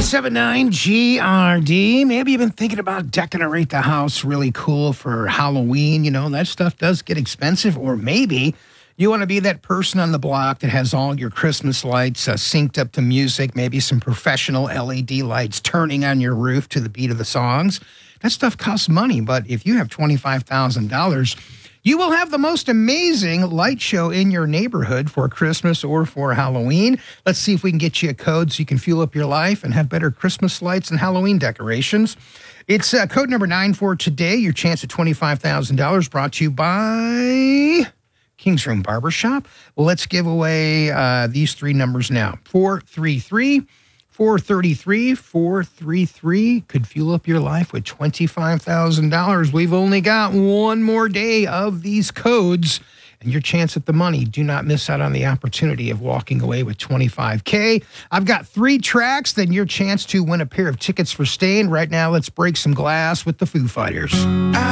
97.9 GRD. Maybe you've been thinking about decorate the house really cool for Halloween. You know, that stuff does get expensive. Or maybe you want to be that person on the block that has all your Christmas lights synced up to music, maybe some professional LED lights turning on your roof to the beat of the songs. That stuff costs money, but if you have $25,000, you will have the most amazing light show in your neighborhood for Christmas or for Halloween. Let's see if we can get you a code so you can fuel up your life and have better Christmas lights and Halloween decorations. It's code number 9 for today. Your chance at $25,000 brought to you by King's Room Barbershop. Let's give away these three numbers now. 433 433 433 could fuel up your life with $25,000. We've only got one more day of these codes and your chance at the money. Do not miss out on the opportunity of walking away with $25K. I've got 3 tracks, then your chance to win a pair of tickets for Staind. Right now, let's break some glass with the Foo Fighters.